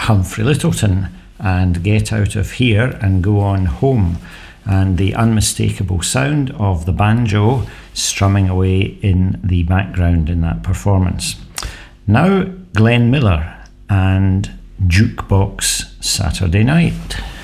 Humphrey Lyttelton and Get Out of Here and Go On Home, and the unmistakable sound of the banjo strumming away in the background in that performance. Now, Glenn Miller and Jukebox Saturday Night.